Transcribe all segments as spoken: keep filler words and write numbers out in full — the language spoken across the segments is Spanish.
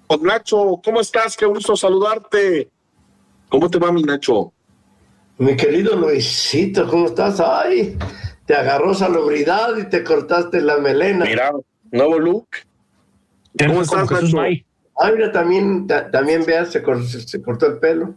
Nacho, ¿cómo estás? Qué gusto saludarte. ¿Cómo te va, mi Nacho? Mi querido Luisito, ¿cómo estás? Ay, te agarró salubridad y te cortaste la melena. Mira, nuevo look. ¿Cómo estás, Nacho? May? Ah, mira, también, ta, también veas, se, se, se cortó el pelo.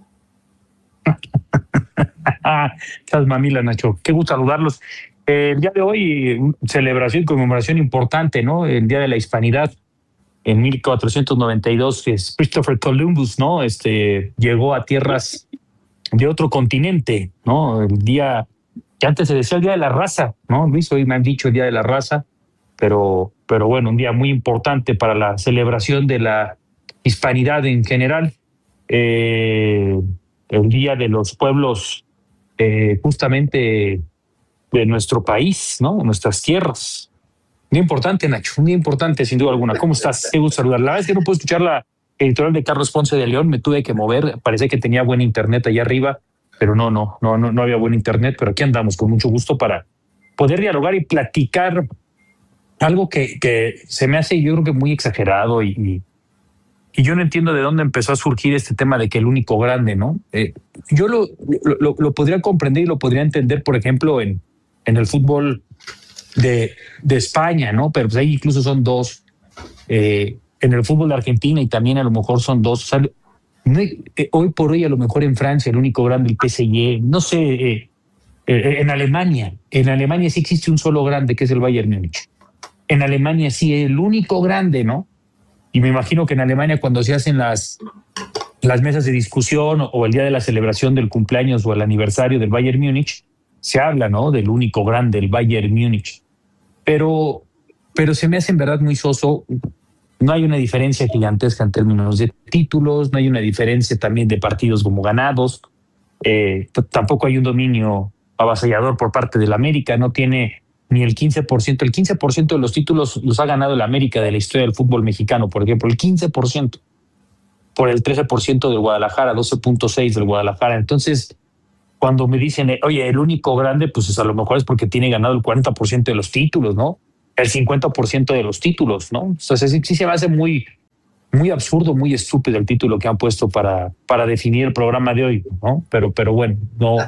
Estás mamila, Nacho. Qué gusto saludarlos. Eh, el día de hoy, celebración y conmemoración importante, ¿no? El Día de la Hispanidad. En mil cuatrocientos noventa y dos, es Christopher Columbus, ¿no? Este, llegó a tierras de otro continente, ¿no? El día que antes se decía el Día de la Raza, ¿no, Luis? Hoy me han dicho el Día de la Raza, pero, pero bueno, un día muy importante para la celebración de la hispanidad en general. Eh, el Día de los Pueblos, eh, justamente de nuestro país, ¿no? Nuestras tierras. Un día importante, Nacho, un día importante, sin duda alguna. ¿Cómo estás? Qué gusto saludar. La verdad es que no puedo escuchar la editorial de Carlos Ponce de León, me tuve que mover, parecía que tenía buen internet allá arriba, pero no, no, no, no, no había buen internet, pero aquí andamos con mucho gusto para poder dialogar y platicar algo que, que se me hace, yo creo que muy exagerado y, y, y yo no entiendo de dónde empezó a surgir este tema de que el único grande, ¿no? Eh, yo lo, lo, lo, lo podría comprender y lo podría entender, por ejemplo, en, en el fútbol De, de España, ¿no? Pero pues ahí incluso son dos. Eh, en el fútbol de Argentina y también a lo mejor son dos. O sea, no hay, eh, hoy por hoy a lo mejor en Francia el único grande, el P S G, no sé, eh, eh, en Alemania, en Alemania sí existe un solo grande que es el Bayern Múnich. En Alemania sí es el único grande, ¿no? Y me imagino que en Alemania cuando se hacen las, las mesas de discusión o, o el día de la celebración del cumpleaños o el aniversario del Bayern Múnich, se habla, ¿no? Del único grande, el Bayern Múnich. Pero, pero se me hace en verdad muy soso. No hay una diferencia gigantesca en términos de títulos, no hay una diferencia también de partidos como ganados, eh, t- tampoco hay un dominio avasallador por parte del América, no tiene ni el quince por ciento. El quince por ciento de los títulos los ha ganado el América de la historia del fútbol mexicano, por ejemplo, el quince por ciento, por el trece por ciento del Guadalajara, doce punto seis del Guadalajara. Entonces, cuando me dicen, oye, el único grande, pues a lo mejor es porque tiene ganado el cuarenta por ciento de los títulos, ¿no? El cincuenta por ciento de los títulos, ¿no? Entonces sí, sí se me hace muy, muy absurdo, muy estúpido el título que han puesto para, para definir el programa de hoy, ¿no? Pero, pero bueno, no,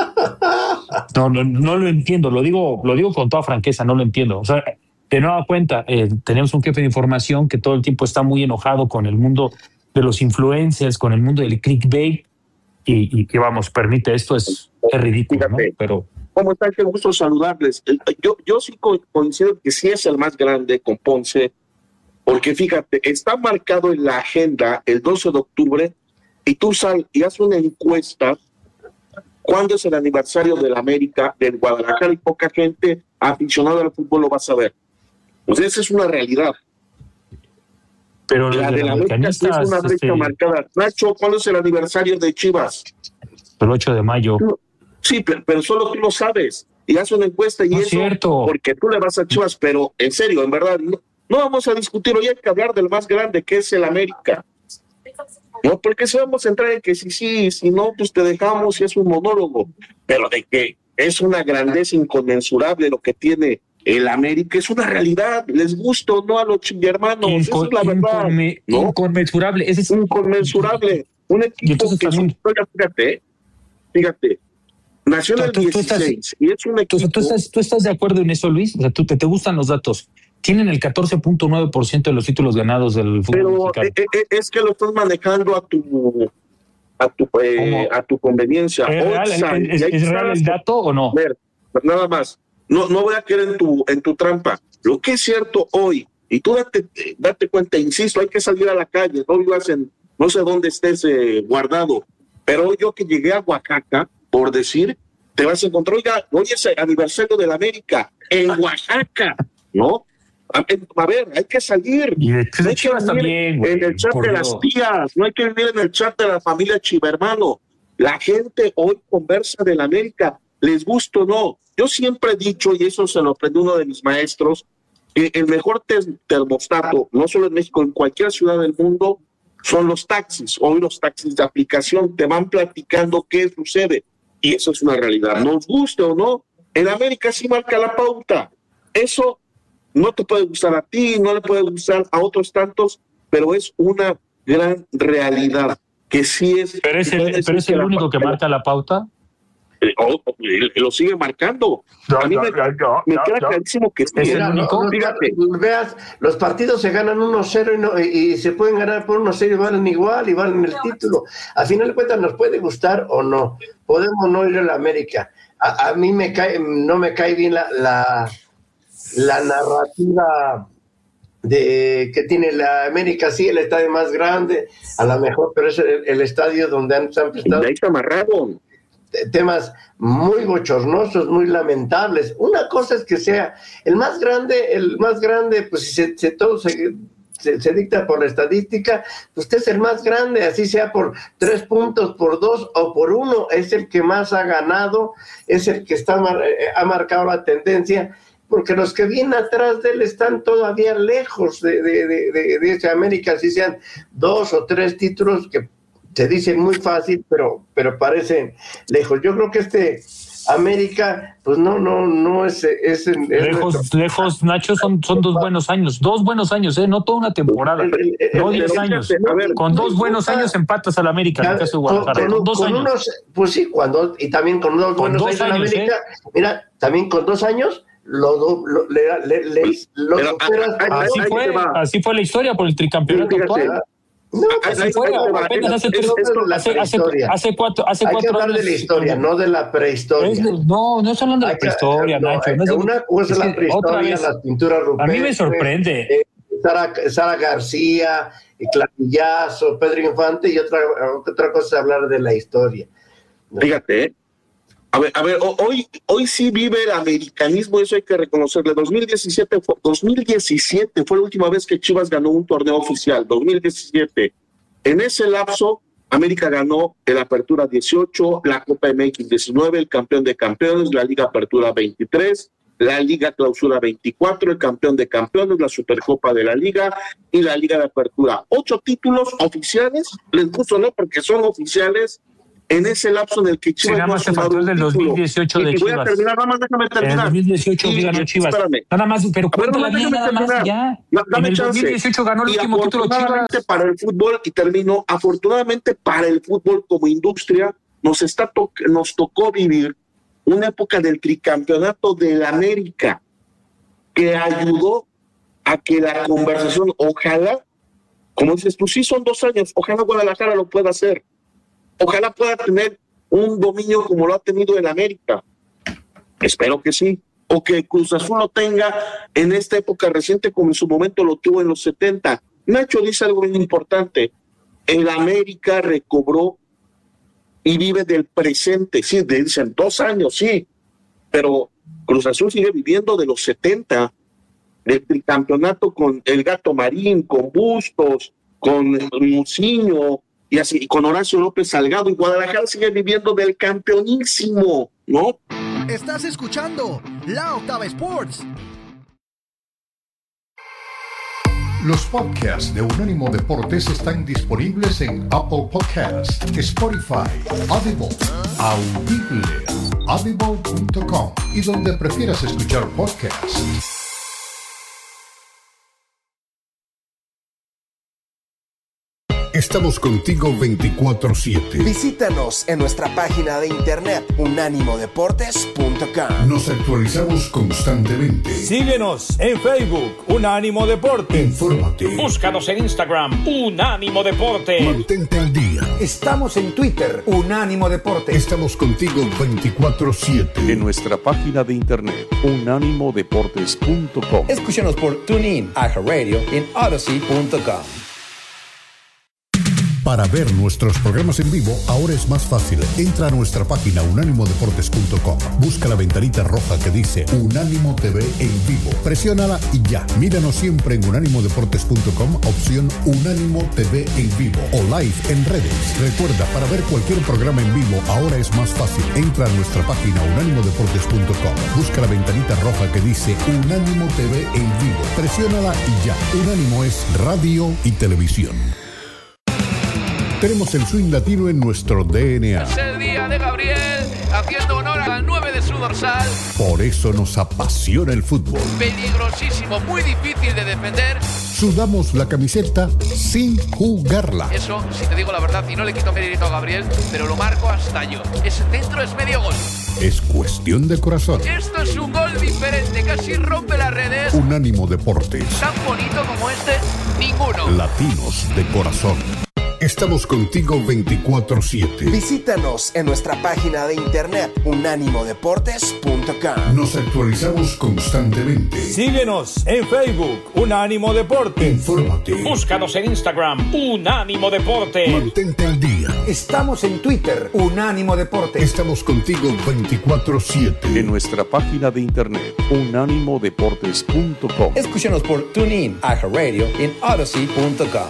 no, no, no lo entiendo, lo digo, lo digo con toda franqueza, no lo entiendo. O sea, de nueva cuenta, eh, tenemos un jefe de información que todo el tiempo está muy enojado con el mundo de los influencers, con el mundo del clickbait, Y, y que vamos, permite esto, es, es ridículo, ¿no? Pero ¿cómo están? Qué gusto saludarles. Yo, yo sí coincido que sí es el más grande con Ponce, porque fíjate, está marcado en la agenda el doce de octubre y tú sal y haces una encuesta cuándo es el aniversario del América, del Guadalajara, y poca gente aficionada al fútbol lo va a saber. Pues esa es una realidad. Pero la de la América sí es una fecha este... marcada. Nacho, ¿cuándo es el aniversario de Chivas? El ocho de mayo. Sí, pero, pero solo tú lo sabes. Y haz una encuesta y no eso, es cierto. Porque tú le vas a Chivas, pero en serio, en verdad, no, no vamos a discutir hoy, hay que hablar del más grande que es el América. No, porque si vamos a entrar en que sí, sí, si no, pues te dejamos y es un monólogo. Pero de que es una grandeza inconmensurable lo que tiene el América, es una realidad, les gusta o no a los hermanos, Incon, esa es la verdad. Inconme, ¿no? Inconmensurable, ese es inconmensurable. Un equipo que, también... fíjate, fíjate, nació en el dieciséis, tú estás, y es un equipo... ¿tú estás, ¿Tú estás de acuerdo en eso, Luis? O sea, ¿tú, te, te gustan los datos? Tienen el catorce punto nueve por ciento de los títulos ganados del fútbol Pero mexicano. Pero es que lo estás manejando a tu... A tu, eh, a tu conveniencia. ¿Es real, Oxan, ¿es, es, ¿es real el dato o no? Ver, nada más. No, no voy a quedar en tu, en tu trampa. Lo que es cierto hoy, y tú date, date cuenta, insisto, hay que salir a la calle, no vivas en, no sé dónde estés eh, guardado, pero hoy yo que llegué a Oaxaca, por decir, te vas a encontrar, oiga, hoy es el aniversario de la América, en Oaxaca, ¿no? A, a ver, hay que salir. Y de no hay que vivir también, güey, en el chat de las tías, no hay que vivir en el chat de la familia Chivermano. La gente hoy conversa de la América, les gusta o no. Yo siempre he dicho, y eso se lo aprendí uno de mis maestros, que el mejor termostato, no solo en México, en cualquier ciudad del mundo, son los taxis. Hoy los taxis de aplicación te van platicando qué sucede. Y eso es una realidad. Nos guste o no, en América sí marca la pauta. Eso no te puede gustar a ti, no le puede gustar a otros tantos, pero es una gran realidad, que sí es... Pero es el, pero es el único que marca la pauta. Eh, oh, lo sigue marcando. No, a mí no, me, no, no, me no, queda no. clarísimo que Es Mira, el único. no, fíjate. no, veas, los partidos se ganan uno cero y, no, y, y se pueden ganar por uno cero y valen igual y valen el título. Al final de cuentas nos puede gustar o no. Podemos no ir a la América. A, a mí me cae, no me cae bien la, la, la narrativa de que tiene la América, sí, el estadio más grande, a lo mejor, pero es el, el estadio donde han, se han prestado ahí está amarrado. temas muy bochornosos, muy lamentables. Una cosa es que sea el más grande, el más grande, pues si se, se, todo se, se, se dicta por la estadística, usted es el más grande, así sea por tres puntos, por dos o por uno, es el que más ha ganado, es el que está ha marcado la tendencia, porque los que vienen atrás de él están todavía lejos de, de, de, de, de ese América, así sean dos o tres títulos que se dicen muy fácil, pero, pero parecen lejos. Yo creo que este América, pues no, no, no es... es, es lejos, nuestro... lejos, Nacho, son, son dos buenos años. Dos buenos años, ¿eh? No toda una temporada. El, el, el, no el, diez el, años. a ver, con no, dos buenos no, años empatas al América, en el caso de Guadalajara. Con, con dos con años. Unos, pues sí, cuando, y también con dos con buenos dos años en años, América, ¿eh? Mira, también con dos años, lo, lo, le, le, le, lo Pero, superas. a, a, Así ahí fue, así fue la historia por el tricampeonato Fíjate, actual. No, pues así fue, apenas hace, tres, hace, hace, hace cuatro, hace Hay cuatro que hablar años. de la historia, no de la prehistoria. Es, no, no estoy hablando de la prehistoria, no, Nacho. No es de, una cosa es la prehistoria, las pinturas rupestres. A mí me sorprende. Eh, Sara, Sara García, Clavillazo, Pedro Infante, y otra, otra cosa es hablar de la historia. Fíjate, ¿eh? A ver, a ver, hoy, hoy sí vive el americanismo, eso hay que reconocerle. dos mil diecisiete fue, dos mil diecisiete fue la última vez que Chivas ganó un torneo oficial, dos mil diecisiete. En ese lapso, América ganó el Apertura dieciocho, la Copa M X diecinueve, el Campeón de Campeones, la Liga Apertura veintitrés, la Liga Clausura veinticuatro, el Campeón de Campeones, la Supercopa de la Liga y la Liga de Apertura. Ocho títulos oficiales, les puso no porque son oficiales, en ese lapso en el que Chivas... Sí, nada más se faltó el del dos mil dieciocho de y Chivas. Voy a terminar, nada más déjame terminar. En el dos mil dieciocho y, ganó Chivas. Espérame. Nada más, pero cuéntala bien, nada más ya. No, en el dos mil dieciocho ganó el y último título Chivas. Para el fútbol, y termino, afortunadamente para el fútbol como industria, nos, está to- nos tocó vivir una época del tricampeonato del América, que ayudó a que la conversación, ojalá, como dices tú, sí son dos años, ojalá Guadalajara lo pueda hacer. Ojalá pueda tener un dominio como lo ha tenido el América. Espero que sí. O que Cruz Azul lo tenga en esta época reciente como en su momento lo tuvo en los setenta. Nacho dice algo bien importante. El América recobró y vive del presente. Sí, dicen dos años, sí. Pero Cruz Azul sigue viviendo de los setenta. Del tricampeonato con el Gato Marín, con Bustos, con Muciño, y así, y con Horacio López Salgado, y Guadalajara sigue viviendo del campeonísimo, ¿no? Estás escuchando La Octava Sports. Los podcasts de Unánimo Deportes están disponibles en Apple Podcasts, Spotify, Audible, Audible, audible punto com y donde prefieras escuchar podcasts. Estamos contigo veinticuatro siete. Visítanos en nuestra página de internet unánimo deportes punto com. Nos actualizamos constantemente. Síguenos en Facebook, Unánimo Deportes. Infórmate. Búscanos en Instagram, Unánimo Deportes. Mantente al día. Estamos en Twitter, Unánimo Deportes. Estamos contigo veinticuatro siete. En nuestra página de internet, unánimo deportes punto com. Escúchanos por TuneIn, iHeartRadio y en Odyssey punto com. Para ver nuestros programas en vivo, ahora es más fácil. Entra a nuestra página unánimo deportes punto com. Busca la ventanita roja que dice Unánimo T V en vivo. Presiónala y ya. Míranos siempre en unánimo deportes punto com, opción Unánimo T V en vivo o live en redes. Recuerda, para ver cualquier programa en vivo, ahora es más fácil. Entra a nuestra página unánimo deportes punto com. Busca la ventanita roja que dice Unánimo T V en vivo. Presiónala y ya. Unánimo es radio y televisión. Tenemos el swing latino en nuestro D N A. Es el día de Gabriel, haciendo honor al nueve de su su dorsal. Por eso nos apasiona el fútbol. Peligrosísimo, muy difícil de defender. Sudamos la camiseta sin jugarla. Eso, si te digo la verdad, y no le quito mérito a Gabriel, pero lo marco hasta yo. Ese centro es medio gol. Es cuestión de corazón. Esto es un gol diferente, casi rompe las redes. Unánimo Deportes. Tan bonito como este, ninguno. Latinos de corazón. Estamos contigo veinticuatro siete. Visítanos en nuestra página de internet unánimo deportes punto com. Nos actualizamos constantemente. Síguenos en Facebook, Unánimo Deportes. Infórmate. Búscanos en Instagram, Unánimo Deportes. Mantente al día. Estamos en Twitter, Unánimo Deportes. Estamos contigo veinticuatro siete. En nuestra página de internet, unánimo deportes punto com. Escúchanos por TuneIn, iHeartRadio y en Odyssey punto com.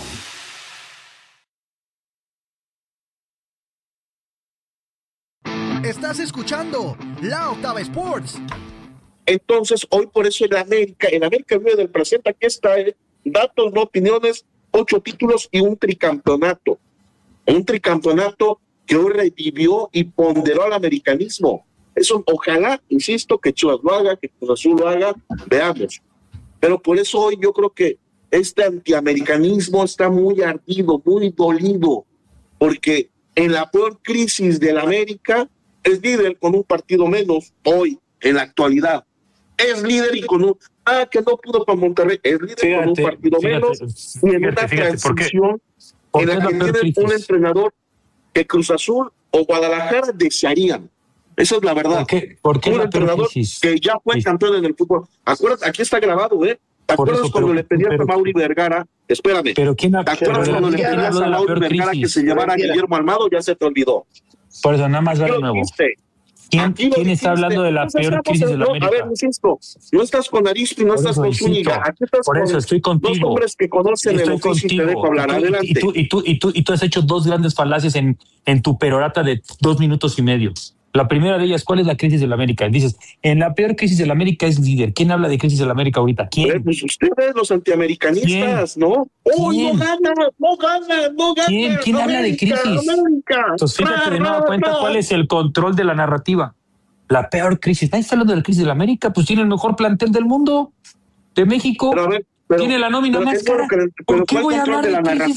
Estás escuchando La Octava Sports. Entonces, hoy por eso en América, en América vive del presente, aquí está, eh, datos, no opiniones, ocho títulos y un tricampeonato. Un tricampeonato que hoy revivió y ponderó al americanismo. Eso, ojalá, insisto, que Chivas lo haga, que Cruz Azul lo haga, veamos. Pero por eso hoy yo creo que este antiamericanismo está muy ardido, muy dolido, porque en la peor crisis de la América es líder con un partido menos hoy, en la actualidad. Es líder y con un... Ah, que no pudo para Monterrey. Es líder fíjate, con un partido fíjate, menos fíjate, y en una fíjate, transición ¿por en qué? la ¿Por que qué tienen un entrenador que Cruz Azul o Guadalajara desearían. Esa es la verdad. ¿Por qué? ¿Por qué un entrenador que ya fue campeón en el fútbol. Acuérdate, aquí está grabado, ¿eh? ¿Te acuerdas eso, cuando pero, le pedías pero, a Mauri Vergara? Espérame. Pero ¿quién ha, ¿Te acuerdas cuando le pedías a Mauri Vergara crisis? que se llevara a Guillermo Almado? Ya se te olvidó. Por eso, nada más va de nuevo. ¿Quién, ¿quién está hablando de la peor crisis de la América? A ver, insisto, no estás con Arispe, no estás con Zúñiga. Aquí estás por eso, con estoy contigo. dos hombres que conocen estoy el oficio y te dejo hablar. Adelante. Y tú, y, tú, y, tú, y tú has hecho dos grandes falacias en, en tu perorata de dos minutos y medio. La primera de ellas, ¿cuál es la crisis de la América? Dices, en la peor crisis de la América es líder. ¿Quién habla de crisis de la América ahorita? ¿Quién? Pues ustedes, los antiamericanistas, ¿quién? ¿No? ¡Oh, no gana, no gana, no gana! ¿Quién, ¿Quién América, habla de crisis? América. Entonces, fíjate de ¡Ra, nueva ra, cuenta ra! cuál es el control de la narrativa. La peor crisis. ¿Estás hablando de la crisis de la América? Pues tiene el mejor plantel del mundo, de México. Pero a ver, pero, tiene la nómina más cara. Pero, ¿Por qué voy a hablar de, de crisis?